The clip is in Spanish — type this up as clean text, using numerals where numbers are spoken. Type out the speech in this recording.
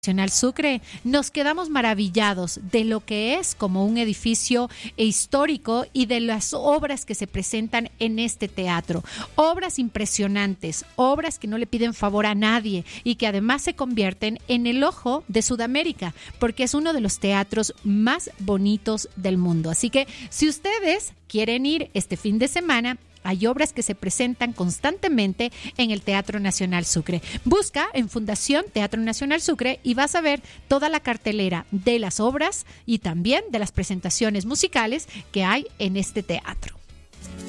Nacional Sucre, nos quedamos maravillados de lo que es como un edificio histórico y de las obras que se presentan en este teatro. Obras impresionantes, obras que no le piden favor a nadie y que además se convierten en el ojo de Sudamérica, porque es uno de los teatros más bonitos del mundo. Así que si ustedes quieren ir este fin de semana, hay obras que se presentan constantemente en el Teatro Nacional Sucre. Busca en Fundación Teatro Nacional Sucre y vas a ver toda la cartelera de las obras y también de las presentaciones musicales que hay en este teatro.